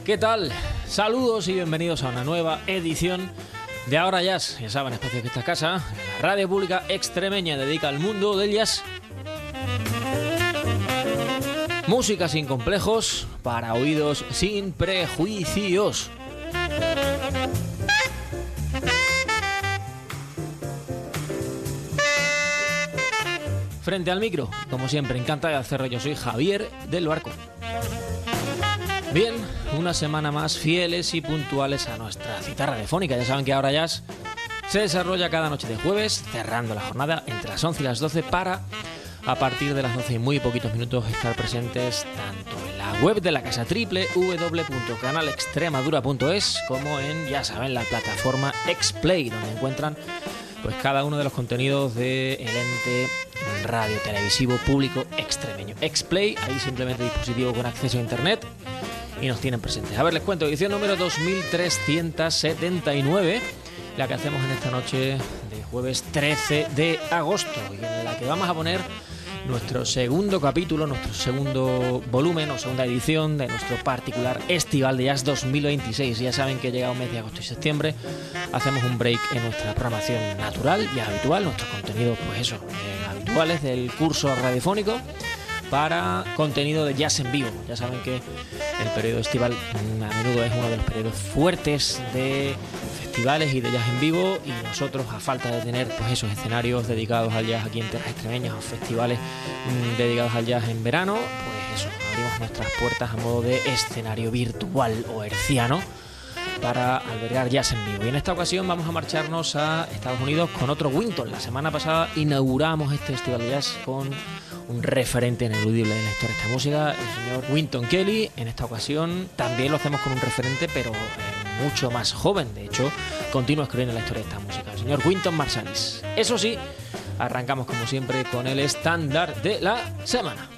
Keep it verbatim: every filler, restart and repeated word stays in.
¿Qué tal? Saludos y bienvenidos a una nueva edición de Ahora Jazz. Ya saben, espacio que esta casa, la radio pública extremeña, dedica al mundo del jazz. Música sin complejos, para oídos sin prejuicios. Frente al micro, como siempre, encanta de hacerlo. Yo soy Javier del Barco. Bien, una semana más fieles y puntuales a nuestra cita radiofónica. Ya saben que Ahora Jazz se desarrolla cada noche de jueves, cerrando la jornada entre las once y las doce para, a partir de las doce y muy poquitos minutos, estar presentes tanto en la web de la casa doble u doble u doble u punto canal extremadura punto es como en, ya saben, la plataforma Xplay, donde encuentran pues cada uno de los contenidos del ente radio televisivo público extremeño. Xplay, ahí simplemente dispositivo con acceso a internet y nos tienen presentes. A ver, les cuento, edición número dos mil trescientos setenta y nueve, la que hacemos en esta noche de jueves trece de agosto, y en la que vamos a poner nuestro segundo capítulo, nuestro segundo volumen o segunda edición de nuestro particular Estival de Jazz dos mil veintiséis. Ya saben que llega un mes de agosto y septiembre, hacemos un break en nuestra programación natural y habitual, nuestros contenidos, pues eso, eh, habituales del curso radiofónico, para contenido de jazz en vivo. Ya saben que el periodo estival a menudo es uno de los periodos fuertes de festivales y de jazz en vivo, y nosotros, a falta de tener pues esos escenarios dedicados al jazz aquí en tierras extremeñas o festivales mmm, dedicados al jazz en verano, pues eso, abrimos nuestras puertas a modo de escenario virtual o herciano para albergar jazz en vivo. Y en esta ocasión vamos a marcharnos a Estados Unidos con otro Wynton. La semana pasada inauguramos este festival de jazz con un referente ineludible de la historia de esta música, el señor Wynton Kelly. En esta ocasión también lo hacemos con un referente, pero eh, mucho más joven. De hecho, continúa escribiendo la historia de esta música, el señor Wynton Marsalis. Eso sí, arrancamos como siempre con el estándar de la semana.